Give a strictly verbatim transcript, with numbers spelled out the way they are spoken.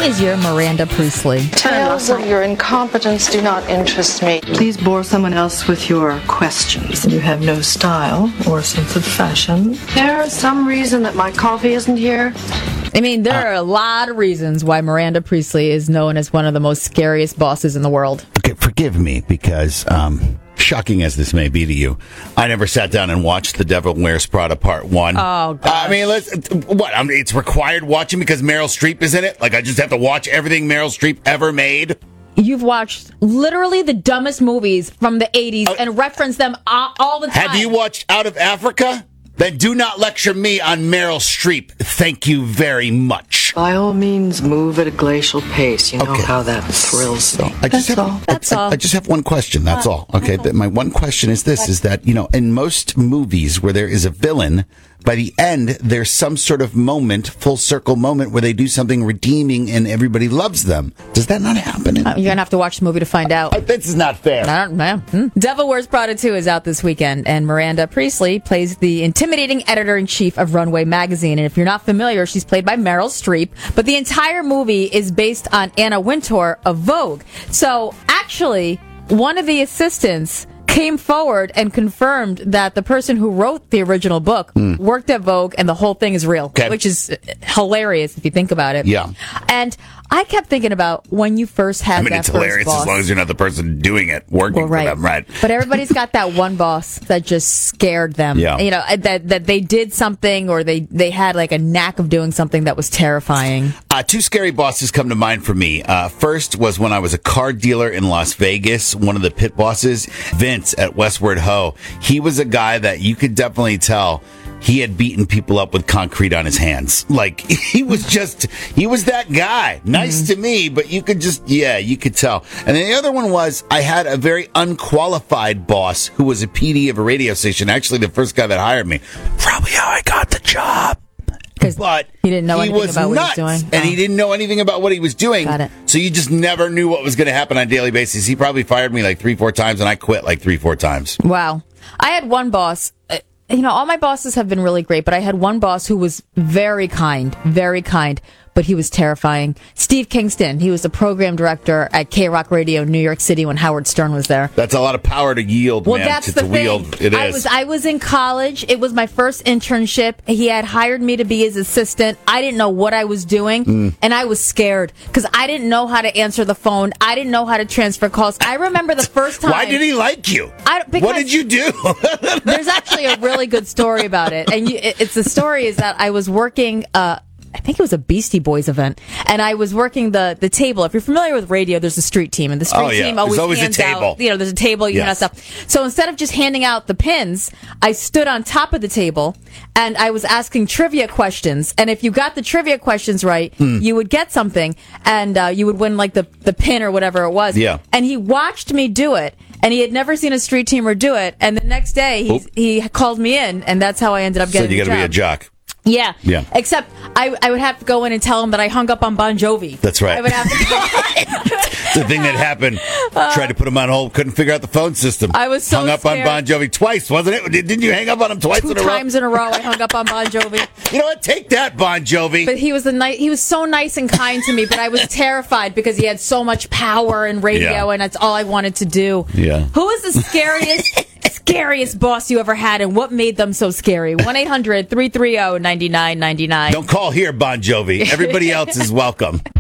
is your Miranda Priestley? Tales of your incompetence do not interest me. Please bore someone else with your questions. You have no style or sense of fashion. There's some reason that my coffee isn't here. I mean, there uh, are a lot of reasons why Miranda Priestley is known as one of the most scariest bosses in the world. Okay, forgive me because, um, shocking as this may be to you, I never sat down and watched The Devil Wears Prada Part One. Oh, gosh. I mean, let's, what? I mean, it's required watching because Meryl Streep is in it. Like, I just have to watch everything Meryl Streep ever made. You've watched literally the dumbest movies from the eighties uh, and referenced them all, all the time. Have you watched Out of Africa? Then do not lecture me on Meryl Streep. Thank you very much. By all means, move at a glacial pace. You know okay. how that thrills me. I just That's have, all. That's I, all. I just have one question. That's uh, all. Okay. Uh, my one question is this, is that, you know, in most movies where there is a villain, by the end, there's some sort of moment, full circle moment, where they do something redeeming and everybody loves them. Does that not happen? In- uh, you're going to have to watch the movie to find out. Uh, this is not fair. I don't know. Hmm. Devil Wears Prada two is out this weekend, and Miranda Priestley plays the intimidating editor-in-chief of Runway magazine. And if you're not familiar, she's played by Meryl Streep. But the entire movie is based on Anna Wintour of Vogue. So, actually, one of the assistants came forward and confirmed that the person who wrote the original book mm. worked at Vogue, and the whole thing is real, okay. which is hilarious if you think about it. Yeah. And I kept thinking about when you first had I mean, that it's hilarious boss. As long as you're not the person doing it, working well, right. for them, right? But everybody's got that one boss that just scared them. Yeah. You know, that that they did something or they, they had like a knack of doing something that was terrifying. Uh, two scary bosses come to mind for me. Uh, first was when I was a car dealer in Las Vegas. One of the pit bosses, Vince at Westward Ho. He was a guy that you could definitely tell he had beaten people up with concrete on his hands. Like, he was just, he was that guy. Nice mm-hmm. to me, but you could just, yeah, you could tell. And then the other one was, I had a very unqualified boss who was a P D of a radio station. Actually, the first guy that hired me. Probably how I got the job. But he didn't know he anything was about nuts, what he was doing. And oh. he didn't know anything about what he was doing. Got it. So you just never knew what was going to happen on a daily basis. He probably fired me like three, four times, and I quit like three, four times. Wow. I had one boss. Uh, you know, all my bosses have been really great, but I had one boss who was very kind, very kind, but he was terrifying. Steve Kingston, he was the program director at K-Rock Radio in New York City when Howard Stern was there. That's a lot of power to yield, well, man. that's to, the to thing. wield. It I is. was, I was in college. It was my first internship. He had hired me to be his assistant. I didn't know what I was doing, mm. and I was scared because I didn't know how to answer the phone. I didn't know how to transfer calls. I remember the first time. Why did he like you? I, what did you do? There's actually a really good story about it, and you, it, it's the story is that I was working. Uh, I think it was a Beastie Boys event, and I was working the, the table. If you're familiar with radio, there's a street team, and the street oh, yeah. team always, always hands a table. out, you know, there's a table, you yes. know, stuff. So instead of just handing out the pins, I stood on top of the table, and I was asking trivia questions, and if you got the trivia questions right, mm. you would get something, and uh, you would win, like, the, the pin or whatever it was. Yeah. And he watched me do it, and he had never seen a street teamer do it, and the next day, he's, he called me in, and that's how I ended up getting so you the got to job. be a jock. Yeah. Yeah. Except I, I would have to go in and tell him that I hung up on Bon Jovi. That's right. I would have to the thing that happened. Uh, tried to put him on hold. Couldn't figure out the phone system. I was so hung up scared. on Bon Jovi twice, wasn't it? Didn't you hang up on him twice Two in a row? times in a row. I hung up on Bon Jovi. You know what? Take that, Bon Jovi. But he was the ni- He was so nice and kind to me. But I was terrified because he had so much power in radio, yeah. and that's all I wanted to do. Yeah. Who was the scariest? Scariest boss you ever had, and what made them so scary? one eight hundred three three zero nine nine nine nine. Don't call here, Bon Jovi. Everybody else is welcome.